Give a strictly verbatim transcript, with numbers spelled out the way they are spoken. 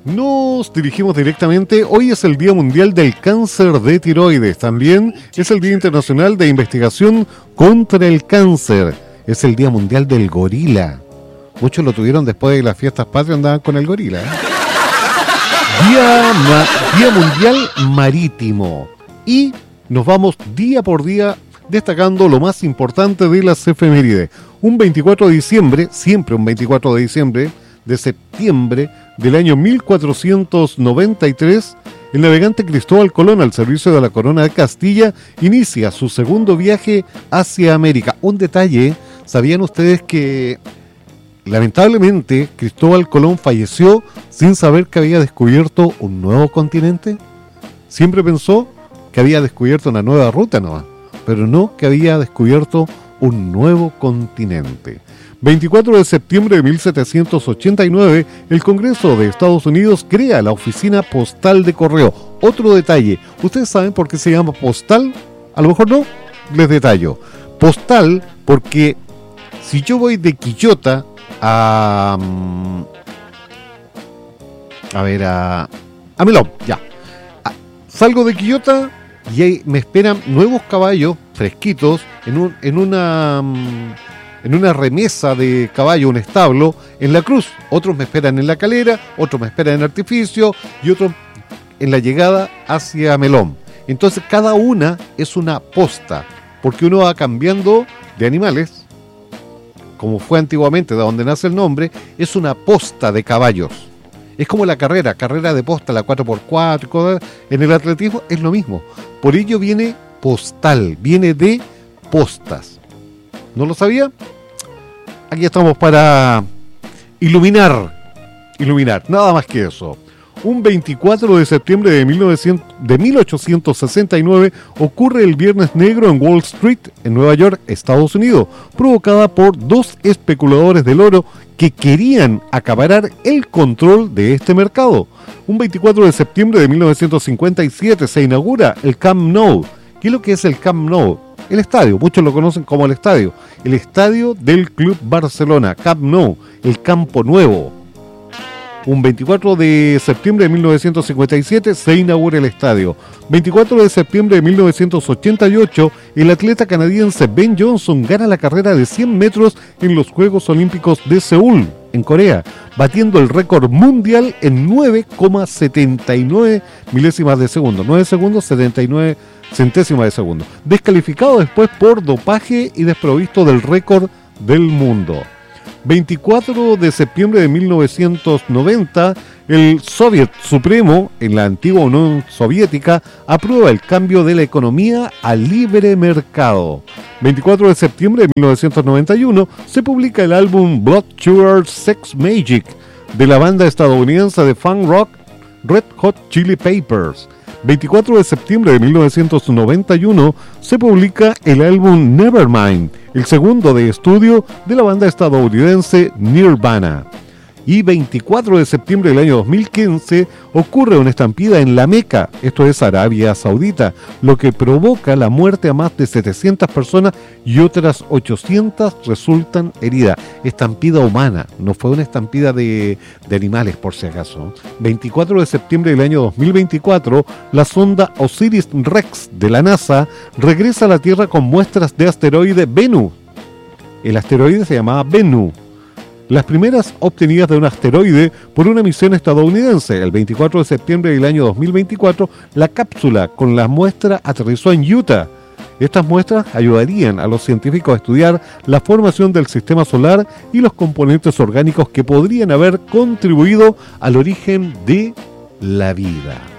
Nos dirigimos directamente. Hoy es el Día Mundial del Cáncer de Tiroides. También es el Día Internacional de Investigación contra el Cáncer. Es el Día Mundial del Gorila. Muchos lo tuvieron después de las fiestas patrias, andaban con el gorila, ¿eh? Día, ma- Día Mundial Marítimo. Y nos vamos día por día destacando lo más importante de las efemérides. Un veinticuatro de diciembre, siempre un veinticuatro de diciembre de septiembre del año mil cuatrocientos noventa y tres, el navegante Cristóbal Colón, al servicio de la Corona de Castilla, inicia su segundo viaje hacia América. Un detalle, ¿sabían ustedes que lamentablemente Cristóbal Colón falleció sin saber que había descubierto un nuevo continente? Siempre pensó que había descubierto una nueva ruta nomás, pero no que había descubierto un nuevo continente. veinticuatro de septiembre de mil setecientos ochenta y nueve, el Congreso de Estados Unidos crea la Oficina Postal de Correo. Otro detalle, ¿ustedes saben por qué se llama postal? A lo mejor no, les detallo. Postal porque si yo voy de Quillota a... A ver, a... A Melón, ya. A, salgo de Quillota y ahí me esperan nuevos caballos fresquitos en, un, en una... en una remesa de caballo, un establo, en La Cruz. Otros me esperan en La Calera, otros me esperan en Artificio y otros en la llegada hacia Melón. Entonces cada una es una posta, porque uno va cambiando de animales, como fue antiguamente, de donde nace el nombre, es una posta de caballos. Es como la carrera, carrera de posta, la cuatro por cuatro, cosas. En el atletismo es lo mismo. Por ello viene postal, viene de postas. ¿No lo sabía? Aquí estamos para iluminar, iluminar, nada más que eso. Un veinticuatro de septiembre de, mil ochocientos sesenta y nueve ocurre el Viernes Negro en Wall Street, en Nueva York, Estados Unidos, provocada por dos especuladores del oro que querían acaparar el control de este mercado. Un veinticuatro de septiembre de mil novecientos cincuenta y siete se inaugura el Camp Nou. ¿Qué es lo que es el Camp Nou? El estadio, muchos lo conocen como el estadio. El estadio del Club Barcelona, Camp Nou, el Campo Nuevo. Un veinticuatro de septiembre de mil novecientos cincuenta y siete se inaugura el estadio. veinticuatro de septiembre de mil novecientos ochenta y ocho, el atleta canadiense Ben Johnson gana la carrera de cien metros en los Juegos Olímpicos de Seúl, en Corea, batiendo el récord mundial en nueve coma setenta y nueve milésimas de segundo. nueve segundos, setenta y nueve centésimas de segundo. Descalificado después por dopaje y desprovisto del récord del mundo. veinticuatro de septiembre de mil novecientos noventa, el Soviet Supremo, en la antigua Unión Soviética, aprueba el cambio de la economía a libre mercado. veinticuatro de septiembre de mil novecientos noventa y uno, se publica el álbum Blood Sugar Sex Magic de la banda estadounidense de funk rock Red Hot Chili Peppers. veinticuatro de septiembre de mil novecientos noventa y uno se publica el álbum Nevermind, el segundo de estudio de la banda estadounidense Nirvana. Y veinticuatro de septiembre del año dos mil quince ocurre una estampida en La Meca, esto es Arabia Saudita, lo que provoca la muerte a más de setecientas personas y otras ochocientas resultan heridas. Estampida humana, no fue una estampida de, de animales por si acaso. veinticuatro de septiembre del año dos mil veinticuatro, la sonda Osiris-Rex de la NASA regresa a la Tierra con muestras de asteroide Bennu. El asteroide se llamaba Bennu. Las primeras obtenidas de un asteroide por una misión estadounidense. El veinticuatro de septiembre del año dos mil veinticuatro, la cápsula con la muestra aterrizó en Utah. Estas muestras ayudarían a los científicos a estudiar la formación del sistema solar y los componentes orgánicos que podrían haber contribuido al origen de la vida.